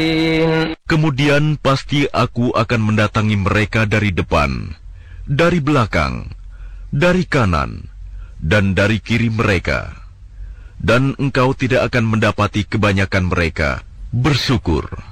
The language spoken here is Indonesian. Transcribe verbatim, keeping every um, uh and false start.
Kemudian pasti aku akan mendatangi mereka dari depan, dari belakang, dari kanan, dan dari kiri mereka. Dan engkau tidak akan mendapati kebanyakan mereka bersyukur.